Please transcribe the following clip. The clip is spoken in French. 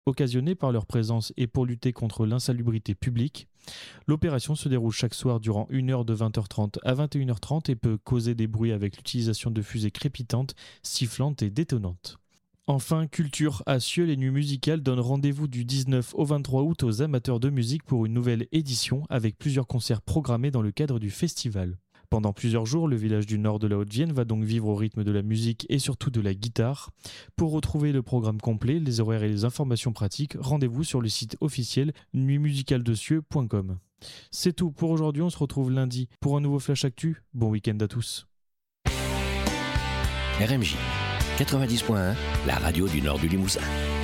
occasionnés par leur présence et pour lutter contre l'insalubrité publique. L'opération se déroule chaque soir durant 1 heure de 20h30 à 21h30 et peut causer des bruits avec l'utilisation de fusées crépitantes, sifflantes et détonnantes. Enfin, Culture à Cieux, les nuits musicales donnent rendez-vous du 19 au 23 août aux amateurs de musique pour une nouvelle édition avec plusieurs concerts programmés dans le cadre du festival. Pendant plusieurs jours, le village du nord de la Haute-Vienne va donc vivre au rythme de la musique et surtout de la guitare. Pour retrouver le programme complet, les horaires et les informations pratiques, rendez-vous sur le site officiel nuitmusicaldecieux.com. C'est tout pour aujourd'hui, on se retrouve lundi pour un nouveau Flash Actu. Bon week-end à tous. RMJ 90.1, la radio du nord du Limousin.